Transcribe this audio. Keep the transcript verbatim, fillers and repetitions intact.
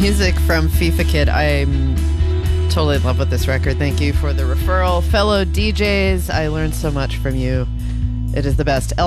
music from FIFA Kid. I'm totally in love with this record. Thank you for the referral. Fellow D Js, I learned so much from you. It is the best.